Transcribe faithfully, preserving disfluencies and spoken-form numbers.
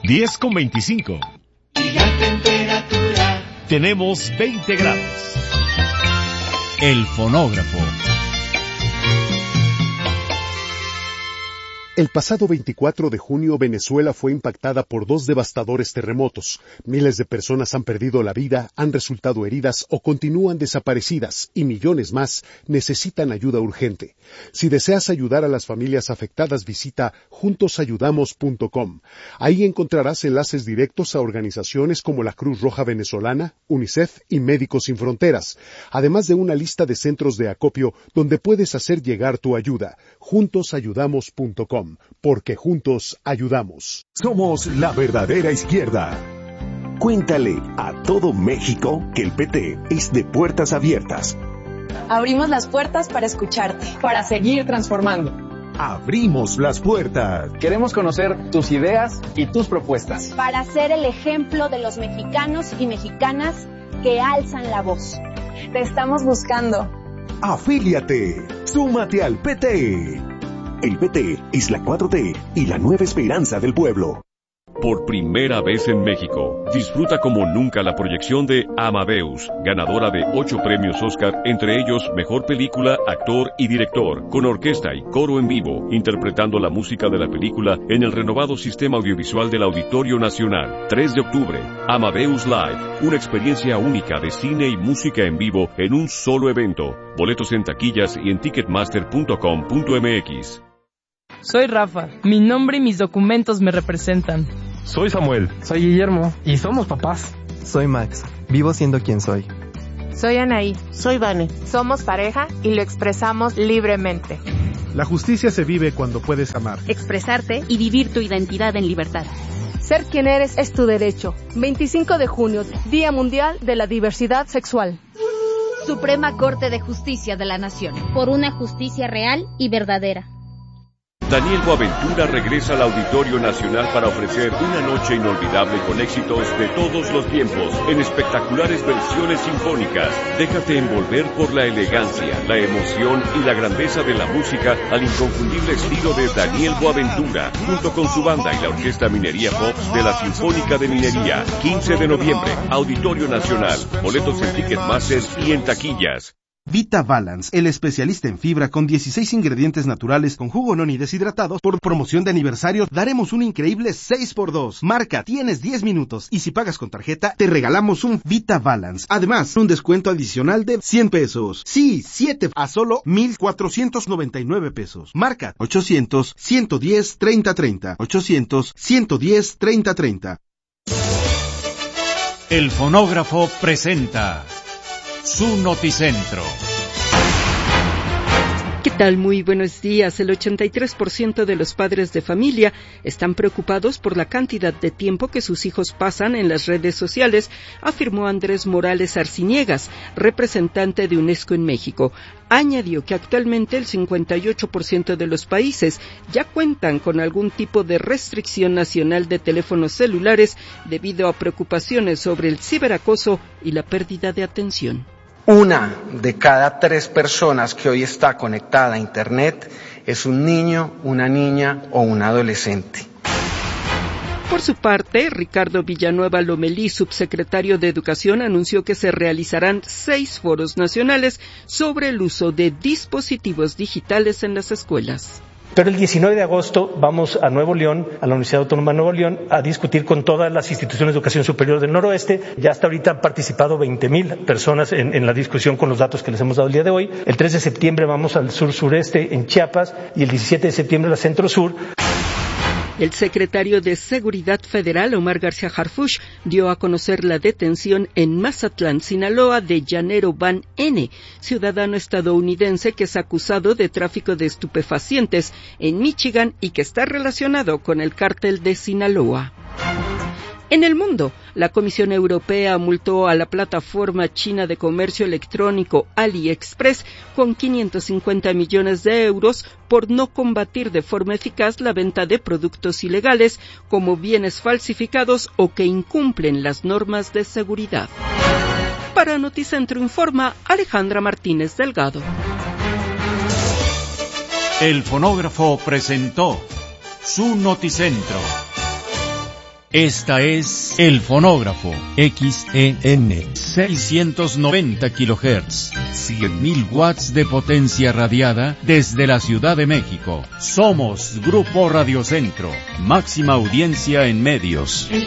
diez con veinticinco. Y la temperatura. Tenemos veinte grados. El fonógrafo. El pasado veinticuatro de junio, Venezuela fue impactada por dos devastadores terremotos. Miles de personas han perdido la vida, han resultado heridas o continúan desaparecidas, y millones más necesitan ayuda urgente. Si deseas ayudar a las familias afectadas, visita juntos ayudamos punto com. Ahí encontrarás enlaces directos a organizaciones como la Cruz Roja Venezolana, UNICEF y Médicos Sin Fronteras, además de una lista de centros de acopio donde puedes hacer llegar tu ayuda. juntos ayudamos punto com. Porque juntos ayudamos. Somos la verdadera izquierda. Cuéntale a todo México que el P T es de puertas abiertas. Abrimos las puertas para escucharte, para seguir transformando. Abrimos las puertas. Queremos conocer tus ideas y tus propuestas. Para ser el ejemplo de los mexicanos y mexicanas que alzan la voz. Te estamos buscando. Afíliate. Súmate al P T. El P T es la cuatro T y la nueva esperanza del pueblo. Por primera vez en México, disfruta como nunca la proyección de Amadeus, ganadora de ocho premios Oscar, entre ellos Mejor Película, Actor y Director, con orquesta y coro en vivo, interpretando la música de la película en el renovado sistema audiovisual del Auditorio Nacional. tres de octubre, Amadeus Live, una experiencia única de cine y música en vivo en un solo evento. Boletos en taquillas y en ticketmaster punto com punto m x. Soy Rafa, mi nombre y mis documentos me representan. Soy Samuel. Soy Guillermo, y somos papás. Soy Max, vivo siendo quien soy. Soy Anaí. Soy Vane. Somos pareja y lo expresamos libremente. La justicia se vive cuando puedes amar, expresarte y vivir tu identidad en libertad. Ser quien eres es tu derecho. veinticinco de junio, Día Mundial de la Diversidad Sexual. Suprema Corte de Justicia de la Nación. Por una justicia real y verdadera. Daniel Boaventura regresa al Auditorio Nacional para ofrecer una noche inolvidable con éxitos de todos los tiempos, en espectaculares versiones sinfónicas. Déjate envolver por la elegancia, la emoción y la grandeza de la música al inconfundible estilo de Daniel Boaventura, junto con su banda y la Orquesta Minería Pops de la Sinfónica de Minería. quince de noviembre, Auditorio Nacional. Boletos en Ticketmaster y en taquillas. Vita Balance, el especialista en fibra con dieciséis ingredientes naturales con jugo noni deshidratados. Por promoción de aniversario, daremos un increíble seis por dos. Marca, tienes diez minutos y si pagas con tarjeta, te regalamos un Vita Balance. Además, un descuento adicional de cien pesos. Sí, siete a solo mil cuatrocientos noventa y nueve pesos. Marca ochocientos, ciento diez, treinta treinta. ochocientos, ciento diez, treinta treinta. El fonógrafo presenta su noticentro. ¿Qué tal? Muy buenos días. El ochenta y tres por ciento de los padres de familia están preocupados por la cantidad de tiempo que sus hijos pasan en las redes sociales, afirmó Andrés Morales Arciniegas, representante de UNESCO en México. Añadió que actualmente el cincuenta y ocho por ciento de los países ya cuentan con algún tipo de restricción nacional de teléfonos celulares debido a preocupaciones sobre el ciberacoso y la pérdida de atención. Una de cada tres personas que hoy está conectada a Internet es un niño, una niña o un adolescente. Por su parte, Ricardo Villanueva Lomelí, subsecretario de Educación, anunció que se realizarán seis foros nacionales sobre el uso de dispositivos digitales en las escuelas. Pero el diecinueve de agosto vamos a Nuevo León, a la Universidad Autónoma de Nuevo León, a discutir con todas las instituciones de educación superior del noroeste. Ya hasta ahorita han participado veinte mil personas en, en la discusión con los datos que les hemos dado el día de hoy. El tres de septiembre vamos al sur-sureste, en Chiapas, y el diecisiete de septiembre a la centro-sur. El secretario de Seguridad Federal, Omar García Harfuch, dio a conocer la detención en Mazatlán, Sinaloa, de Llanero Van N., ciudadano estadounidense que es acusado de tráfico de estupefacientes en Michigan y que está relacionado con el cártel de Sinaloa. En el mundo, la Comisión Europea multó a la plataforma china de comercio electrónico AliExpress con quinientos cincuenta millones de euros por no combatir de forma eficaz la venta de productos ilegales como bienes falsificados o que incumplen las normas de seguridad. Para Noticentro informa Alejandra Martínez Delgado. El fonógrafo presentó su Noticentro. Esta es El Fonógrafo, X E N, seiscientos noventa kilohertz, cien mil watts de potencia radiada desde la Ciudad de México. Somos Grupo Radio Centro, máxima audiencia en medios.